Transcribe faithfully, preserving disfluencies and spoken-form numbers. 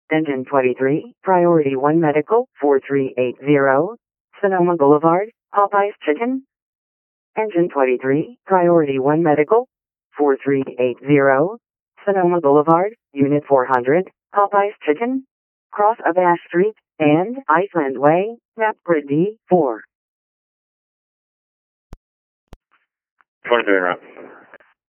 Engine twenty-three, Priority one Medical, four three eight zero, Sonoma Boulevard, Popeye's Chicken. Engine twenty-three, Priority one Medical, four three eight zero, Sonoma Boulevard, Unit four hundred, Popeye's Chicken. Cross of Ash Street, and Iceland Way, Map Grid D four. twenty-three route.